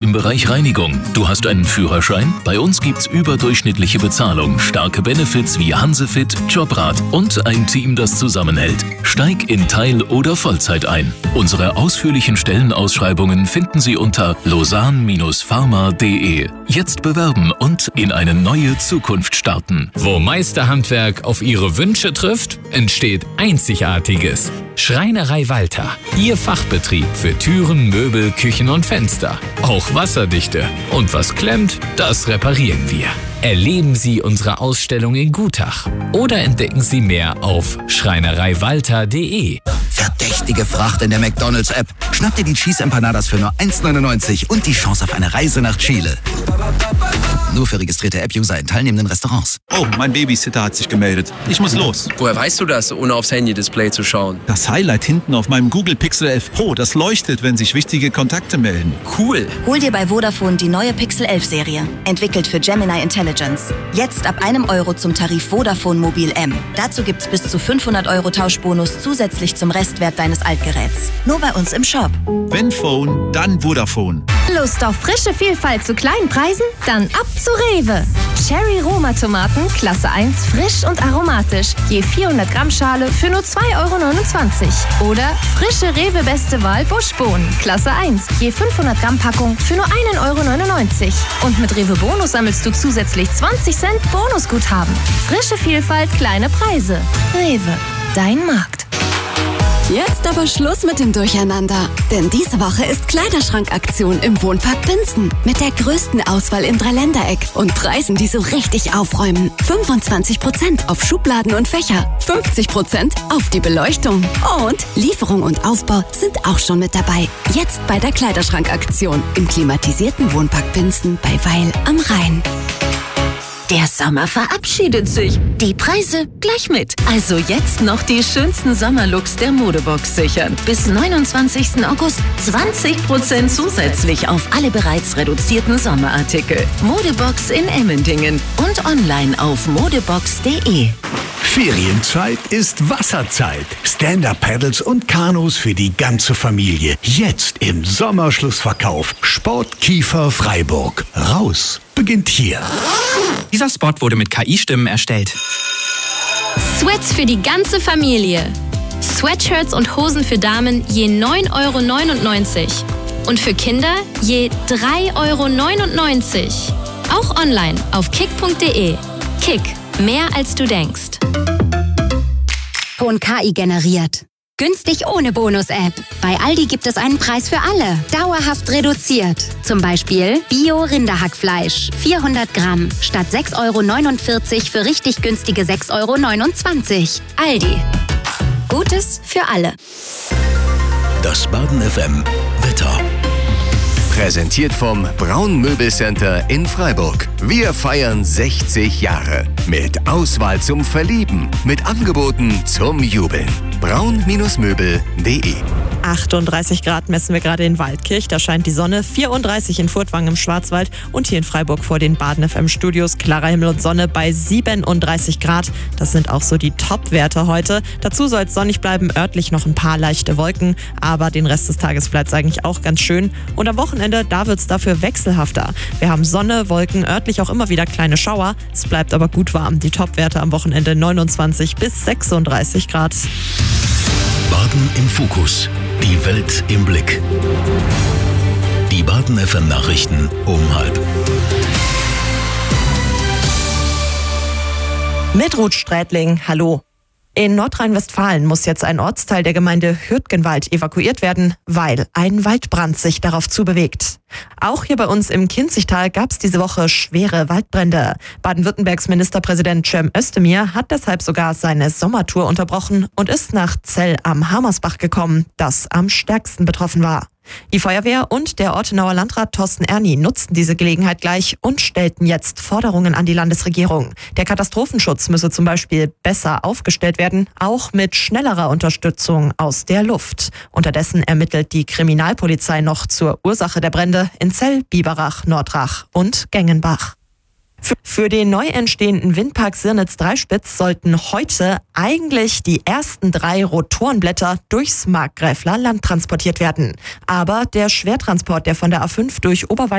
im Bereich Reinigung. Du hast einen Führerschein? Bei uns gibt's überdurchschnittliche Bezahlung, starke Benefits wie Hansefit, Jobrat und ein Team, das zusammenhält. Steig in Teil- oder Vollzeit ein. Unsere ausführlichen Stellenausschreibungen finden Sie unter lausanne-pharma.de. Jetzt bewerben und in eine neue Zukunft starten. Wo Meisterhandwerk auf Ihre Wünsche trifft, entsteht Einzigartiges. Schreinerei Walter. Ihr Fachbetrieb für Türen, Möbel, Küchen und Fenster. Auch wasserdichte. Und was klemmt, das reparieren wir. Erleben Sie unsere Ausstellung in Gutach oder entdecken Sie mehr auf schreinereiwalter.de. Verdächtige Fracht in der McDonald's-App. Schnapp dir die Cheese Empanadas für nur 1,99 und die Chance auf eine Reise nach Chile. Nur für registrierte App-User in teilnehmenden Restaurants. Oh, mein Babysitter hat sich gemeldet. Ich muss los. Woher weißt du das, ohne aufs Handy-Display zu schauen? Das Highlight hinten auf meinem Google Pixel 11 Pro, das leuchtet, wenn sich wichtige Kontakte melden. Cool. Hol dir bei Vodafone die neue Pixel 11 Serie. Entwickelt für Gemini Intelligence. Jetzt ab €1 zum Tarif Vodafone Mobil M. Dazu gibt's bis zu 500 € Tauschbonus zusätzlich zum Restwert deines Altgeräts. Nur bei uns im Shop. Wenn Phone, dann Vodafone. Lust auf frische Vielfalt zu kleinen Preisen? Dann ab zu Rewe. Cherry Roma Tomaten, Klasse 1, frisch und aromatisch. Je 400 Gramm Schale für nur €2,29 €. Oder frische Rewe Beste Wahl Buschbohnen, Klasse 1, je 500 Gramm Packung für nur €1,99 €. Und mit Rewe Bonus sammelst du zusätzlich 20 Cent Bonusguthaben. Frische Vielfalt, kleine Preise. Rewe, dein Markt. Jetzt aber Schluss mit dem Durcheinander. Denn diese Woche ist Kleiderschrankaktion im Wohnpark Pinsen. Mit der größten Auswahl im Dreiländereck und Preisen, die so richtig aufräumen. 25% auf Schubladen und Fächer, 50% auf die Beleuchtung. Und Lieferung und Aufbau sind auch schon mit dabei. Jetzt bei der Kleiderschrankaktion im klimatisierten Wohnpark Pinsen bei Weil am Rhein. Der Sommer verabschiedet sich. Die Preise gleich mit. Also jetzt noch die schönsten Sommerlooks der Modebox sichern. Bis 29. August 20% zusätzlich auf alle bereits reduzierten Sommerartikel. Modebox in Emmendingen und online auf modebox.de. Ferienzeit ist Wasserzeit. Stand-Up-Paddles und Kanus für die ganze Familie. Jetzt im Sommerschlussverkauf. Sportkiefer Freiburg. Raus beginnt hier. Dieser Spot wurde mit KI-Stimmen erstellt. Sweats für die ganze Familie. Sweatshirts und Hosen für Damen je €9,99 € und für Kinder je €3,99 €. Auch online auf kick.de. Kick, mehr als du denkst. Von KI generiert. Günstig ohne Bonus-App. Bei Aldi gibt es einen Preis für alle. Dauerhaft reduziert. Zum Beispiel Bio-Rinderhackfleisch. 400 Gramm. Statt €6,49 € für richtig günstige €6,29 €. Aldi. Gutes für alle. Das Baden FM Wetter. Präsentiert vom Braun Möbelcenter in Freiburg. Wir feiern 60 Jahre. Mit Auswahl zum Verlieben. Mit Angeboten zum Jubeln. braun-möbel.de 38 Grad messen wir gerade in Waldkirch, da scheint die Sonne, 34 in Furtwangen im Schwarzwald und hier in Freiburg vor den Baden FM Studios klarer Himmel und Sonne bei 37 Grad. Das sind auch so die Top-Werte heute. Dazu soll es sonnig bleiben, örtlich noch ein paar leichte Wolken, aber den Rest des Tages bleibt es eigentlich auch ganz schön. Und am Wochenende, da wird es dafür wechselhafter. Wir haben Sonne, Wolken, örtlich auch immer wieder kleine Schauer. Es bleibt aber gut warm. Die Top-Werte am Wochenende 29 bis 36 Grad. Baden im Fokus. Die Welt im Blick. Die Baden FM Nachrichten um 12:30. Mit Ruth Strätling, hallo. In Nordrhein-Westfalen muss jetzt ein Ortsteil der Gemeinde Hürtgenwald evakuiert werden, weil ein Waldbrand sich darauf zubewegt. Auch hier bei uns im Kinzigtal gab es diese Woche schwere Waldbrände. Baden-Württembergs Ministerpräsident Cem Özdemir hat deshalb sogar seine Sommertour unterbrochen und ist nach Zell am Hamersbach gekommen, das am stärksten betroffen war. Die Feuerwehr und der Ortenauer Landrat Thorsten Erni nutzten diese Gelegenheit gleich und stellten jetzt Forderungen an die Landesregierung. Der Katastrophenschutz müsse zum Beispiel besser aufgestellt werden, auch mit schnellerer Unterstützung aus der Luft. Unterdessen ermittelt die Kriminalpolizei noch zur Ursache der Brände in Zell, Biberach, Nordrach und Gengenbach. Für den neu entstehenden Windpark Sirnitz-Dreispitz sollten heute eigentlich die ersten 3 Rotorenblätter durchs Markgräfler Land transportiert werden. Aber der Schwertransport, der von der A5 durch Oberwalden